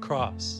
cross.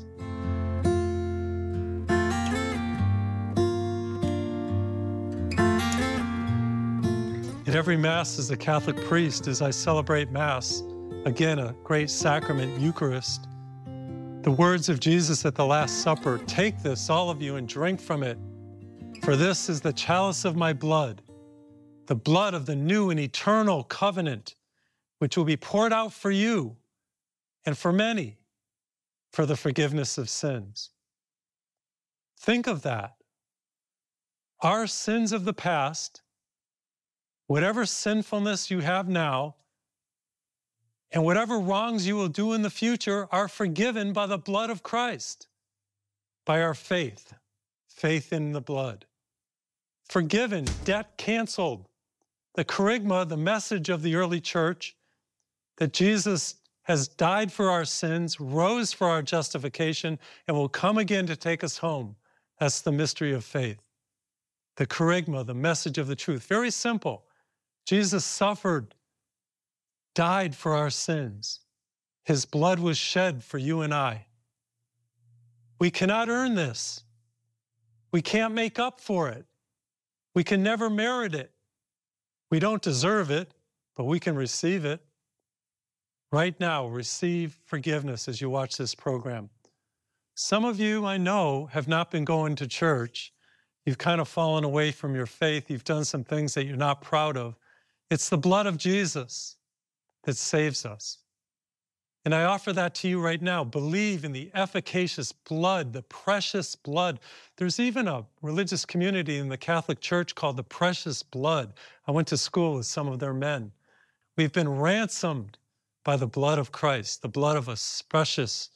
At every Mass as a Catholic priest, as I celebrate Mass, again, a great sacrament, Eucharist, the words of Jesus at the Last Supper, "Take this, all of you, and drink from it, for this is the chalice of my blood, the blood of the new and eternal covenant, which will be poured out for you and for many for the forgiveness of sins." Think of that. Our sins of the past, whatever sinfulness you have now, and whatever wrongs you will do in the future are forgiven by the blood of Christ, by our faith in the blood. Forgiven, debt canceled. The kerygma, the message of the early church, that Jesus has died for our sins, rose for our justification, and will come again to take us home. That's the mystery of faith. The kerygma, the message of the truth. Very simple. Jesus suffered, died for our sins. His blood was shed for you and I. We cannot earn this. We can't make up for it. We can never merit it. We don't deserve it, but we can receive it. Right now, receive forgiveness as you watch this program. Some of you, I know, have not been going to church. You've kind of fallen away from your faith. You've done some things that you're not proud of. It's the blood of Jesus that saves us. And I offer that to you right now. Believe in the efficacious blood, the precious blood. There's even a religious community in the Catholic Church called the Precious Blood. I went to school with some of their men. We've been ransomed by the blood of Christ, the blood of a precious,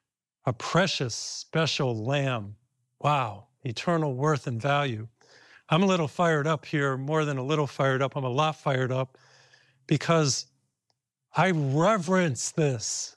special lamb. Wow, eternal worth and value. I'm a little fired up here, more than a little fired up. I'm a lot fired up because I reverence this.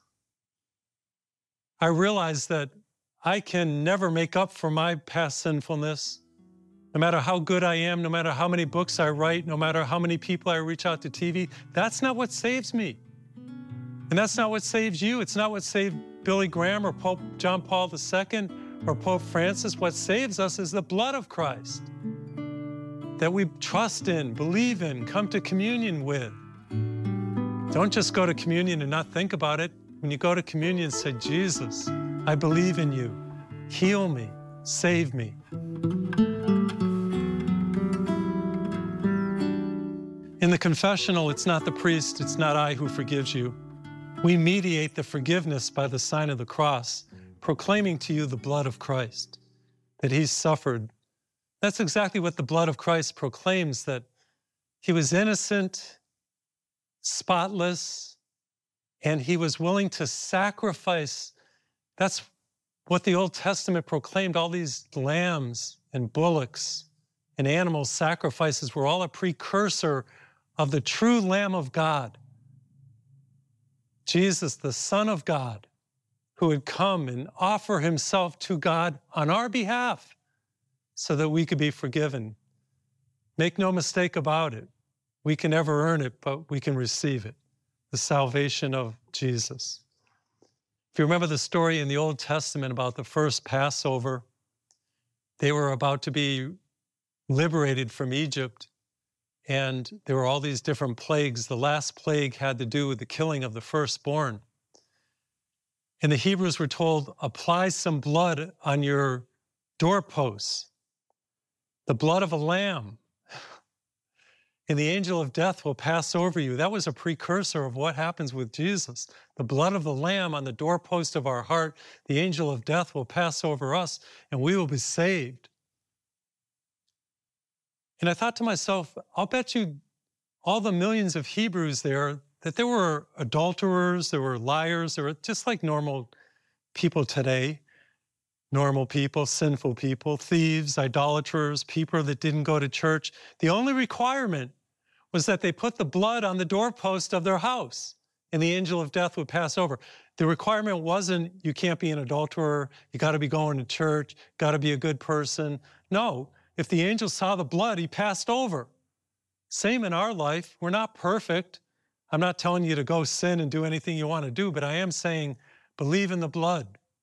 I realize that I can never make up for my past sinfulness. No matter how good I am, no matter how many books I write, no matter how many people I reach out to TV, that's not what saves me. And that's not what saves you. It's not what saved Billy Graham or Pope John Paul II or Pope Francis. What saves us is the blood of Christ that we trust in, believe in, come to communion with. Don't just go to communion and not think about it. When you go to communion, say, "Jesus, I believe in you. Heal me, save me." In the confessional, it's not the priest, it's not I who forgives you. We mediate the forgiveness by the sign of the cross, proclaiming to you the blood of Christ, that he suffered. That's exactly what the blood of Christ proclaims, that he was innocent, spotless, and he was willing to sacrifice. That's what the Old Testament proclaimed. All these lambs and bullocks and animal sacrifices were all a precursor of the true Lamb of God, Jesus, the Son of God, who would come and offer himself to God on our behalf so that we could be forgiven. Make no mistake about it. We can never earn it, but we can receive it, the salvation of Jesus. If you remember the story in the Old Testament about the first Passover, they were about to be liberated from Egypt, and there were all these different plagues. The last plague had to do with the killing of the firstborn. And the Hebrews were told, apply some blood on your doorposts, the blood of a lamb, and the angel of death will pass over you. That was a precursor of what happens with Jesus. The blood of the lamb on the doorpost of our heart, the angel of death will pass over us, and we will be saved. And I thought to myself, I'll bet you all the millions of Hebrews there, that there were adulterers, there were liars, there were just like normal people today, normal people, sinful people, thieves, idolaters, people that didn't go to church. The only requirement was that they put the blood on the doorpost of their house and the angel of death would pass over. The requirement wasn't you can't be an adulterer, you got to be going to church, got to be a good person. No, if the angel saw the blood, he passed over. Same in our life. We're not perfect. I'm not telling you to go sin and do anything you want to do, but I am saying believe in the blood.